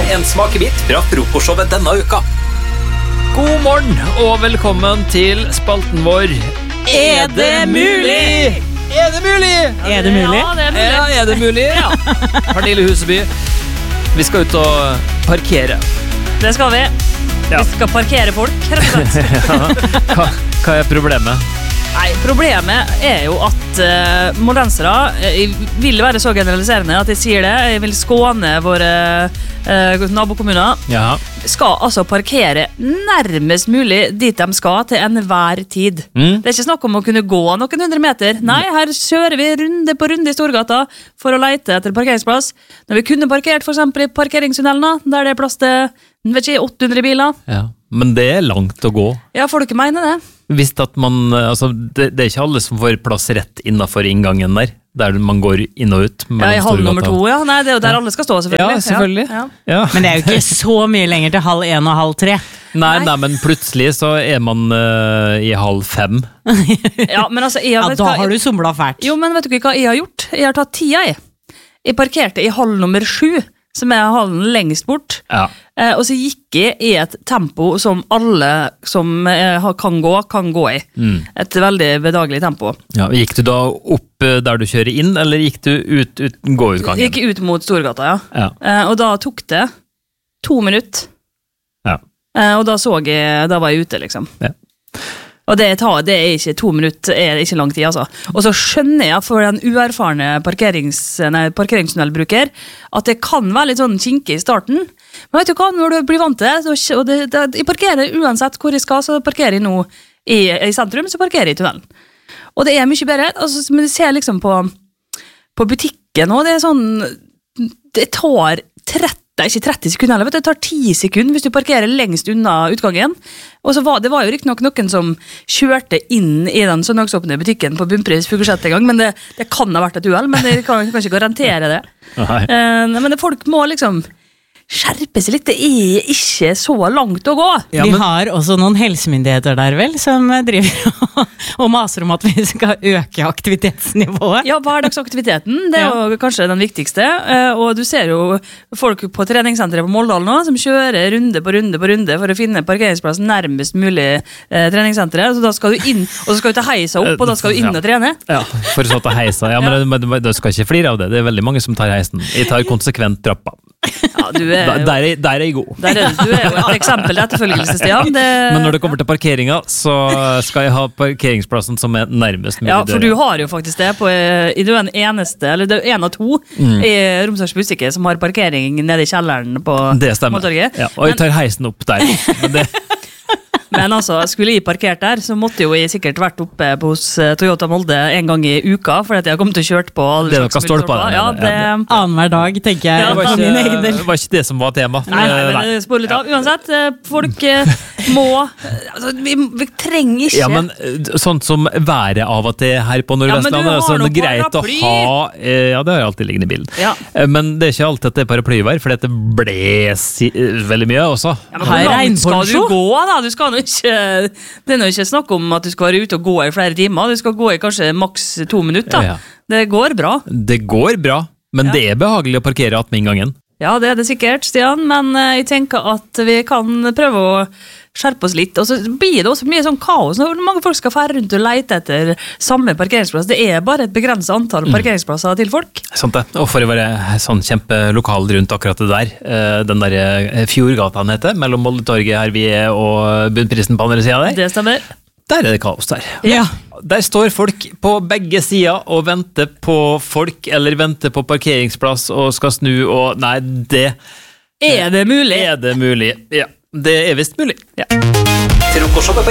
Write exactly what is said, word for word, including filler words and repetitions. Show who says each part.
Speaker 1: en smakebit fra frokostshowet denne uka.
Speaker 2: God morgen og velkommen til spalten vår.
Speaker 3: Er det mulig?
Speaker 2: Er det mulig?
Speaker 3: Er det mulig?
Speaker 4: Ja, det er mulig.
Speaker 2: Ja, er det mulig? Ja. Pernille Huseby, vi skal ut og parkere.
Speaker 4: Det skal vi.
Speaker 2: Ja.
Speaker 4: Vi skal parkere folk, rett og slett.
Speaker 2: Ja. Hva, hva er problemet?
Speaker 4: Nei, problemet er jo at uh, moldensere uh, vil være så generaliserende at jeg sier det. Jeg vil skåne våre uh, nabokommuner.
Speaker 2: Ja.
Speaker 4: Skal altså parkere nærmest mulig dit de skal til enhver tid.
Speaker 2: Mm.
Speaker 4: Det er ikke snakk om å kunne gå noen hundre meter. Nei, her kjører vi runde på runde i Storgata for å lete etter parkeringsplass. Når vi kunne parkert for eksempel i parkeringstunnelene, der det er plass til vet ikke, åtte hundre biler.
Speaker 2: Ja. Men det er langt å gå.
Speaker 4: Ja, folk mener det.
Speaker 2: Hvis at man, altså, det, det er ikke alle som får plass rett innenfor inngangen der, der man går inn og ut.
Speaker 4: Ja, i halv nummer to, ja. Nei, det er jo der alle skal stå, selvfølgelig.
Speaker 2: Ja, selvfølgelig.
Speaker 4: Ja.
Speaker 2: Ja.
Speaker 3: Men det er jo ikke så mye lenger til halv en og halv tre.
Speaker 2: Nei, nei, men plutselig så er man uh, i halv fem.
Speaker 4: Ja, men altså, jeg,
Speaker 3: Ja,
Speaker 4: vet
Speaker 3: da
Speaker 4: hva,
Speaker 3: har du somlet fælt.
Speaker 4: Jo, men vet du ikke hva jeg har gjort? Jeg har tatt tida, jeg. Jeg parkerte i halv nummer sju, som er hallen lengst bort.
Speaker 2: Ja.
Speaker 4: Eh, og så gikk jeg i et tempo som alle som eh, har- kan gå, kan gå i.
Speaker 2: Mm.
Speaker 4: Et veldig bedagelig tempo.
Speaker 2: Ja, gikk du da opp uh, der du kjører inn, eller gikk du ut, ut gå-utgangen?
Speaker 4: Jeg gikk ut mot Storgata, ja.
Speaker 2: Ja.
Speaker 4: Eh, og da tok det to minutter.
Speaker 2: Ja.
Speaker 4: Eh, og da så jeg, da var jeg ute, liksom.
Speaker 2: Ja.
Speaker 4: Og det, tar, det er ikke to minutter, er ikke lang tid, altså. Og så skjønner jeg for den uerfarne parkerings, nei, parkeringstunnelbruker at det kan være litt sånn kinkig i starten. Men vet du hva, når du blir vant til det, så, og det, det jeg parkerer uansett hvor jeg skal, så parkerer jeg nå i, i sentrum, så parkerer jeg i tunnelen. Og det er mye bedre, altså, men du ser liksom på, på butikken, og det er sånn, det tar tretti, det er ikke tretti sekunder, vet du, det tar ti sekunder hvis du parkerer lengst unna utgangen. Og så var det var jo riktig nok noen som kjørte inn i den søndagsåpne butikken på bunnpris Fuglesett en gang, men det, det kan ha vært et uhell, men jeg kan, kan ikke garantere det.
Speaker 2: Nei.
Speaker 4: Eh, men det, folk må liksom skjerpe seg litt, det er ikke så langt å gå.
Speaker 2: Ja,
Speaker 3: Vi
Speaker 2: men-
Speaker 3: har også noen helsemyndigheter der vel, som driver og, og maser om at vi skal øke aktivitetsnivået.
Speaker 4: Ja, hverdagsaktiviteten, det er jo kanskje den viktigste, eh, og du ser jo folk på treningssenteret på Måldal nå, som kjører runde på runde på runde for å finne parkeringsplassen nærmest mulig eh, treningssenteret, så da skal du inn, og så skal du ta heisa opp, og da skal du inn og trene.
Speaker 2: Ja, for så ta heisa. Ja, men det, det, det skal ikke flire av det. Det er veldig mange som tar heisen. Jeg tar konsekvent trappa.
Speaker 4: Ja, du er
Speaker 2: Da,
Speaker 4: jo,
Speaker 2: der, er, der er jeg god.
Speaker 4: der er, du er jo et eksempel til etterfølgelse, Stian. Det,
Speaker 2: Men når det kommer til parkeringa, så skal jeg ha parkeringsplassen som er nærmest mulig
Speaker 4: ja, for du
Speaker 2: døra.
Speaker 4: har jo faktisk det på, i du er den eneste, eller du er en av to
Speaker 2: Mm.
Speaker 4: i Romsdals Bustikke som har parkering nede i kjelleren på
Speaker 2: Det stemmer.
Speaker 4: Måltorget.
Speaker 2: Ja, og jeg tar heisen opp der. Men det,
Speaker 4: Men altså, skulle jeg parkert der, så måtte jo jeg sikkert vært oppe hos eh, Toyota Molde en gang i uka, for at jeg har kommet til å kjørt på alle
Speaker 2: Det er
Speaker 4: slags
Speaker 2: noen stolper der,
Speaker 4: Ja,
Speaker 2: ja,
Speaker 4: det,
Speaker 3: Annenhver dag, tenker jeg,
Speaker 4: Ja,
Speaker 2: det, var
Speaker 3: for min egen
Speaker 2: ikke,
Speaker 3: del.
Speaker 2: det var ikke det som var tema.
Speaker 4: Nei, nei,
Speaker 2: Eh,
Speaker 4: men spol litt av. Uansett, eh, folk eh, må eh, altså, vi, vi trenger ikke
Speaker 2: Ja, men eh, sånt som været av og til her på Nordvestlandet,
Speaker 4: Ja, men du har
Speaker 2: så er det
Speaker 4: noe
Speaker 2: greit å
Speaker 4: paraply.
Speaker 2: ha eh, Ja, det har jeg alltid liggende i bilen.
Speaker 4: Ja.
Speaker 2: Eh, Men det er ikke alltid at det er paraplyvær, for det blåser eh, veldig mye også.
Speaker 4: Ja, men
Speaker 3: Her
Speaker 4: hvor
Speaker 3: er
Speaker 4: langt skal du
Speaker 3: regnponcho.
Speaker 4: gå, da? Du skal nå ikke, det er nå ikke snakk om at du skal være ute og gå i flere timer. Du skal gå i kanskje maks to minutter.
Speaker 2: Ja, ja.
Speaker 4: Det går bra.
Speaker 2: Det går bra, men
Speaker 4: Ja.
Speaker 2: det er behagelig å parkere attmed inngangen.
Speaker 4: Ja, det er det sikkert, Stian, men eh, jeg tenker at vi kan prøve å skjerpe oss litt. Og så blir det også mye sånn kaos når mange folk skal fære rundt og lete etter samme parkeringsplass. Det er bare et begrenset antall parkeringsplasser til folk.
Speaker 2: Sant det. Og for å være sånn kjempelokal rundt akkurat det der, eh, den der eh, Fjordgata han heter, mellom Moldetorget her vi er og Bunnprisen på andre siden der,
Speaker 4: Det stemmer.
Speaker 2: der er det kaos der.
Speaker 3: Ja.
Speaker 2: Der står folk på begge sider og venter på folk, eller venter på parkeringsplass og skal snu, og nei, det
Speaker 4: Er det mulig?
Speaker 2: er det mulig. Ja, det er visst mulig.
Speaker 4: Ja.
Speaker 1: Frokostshowet på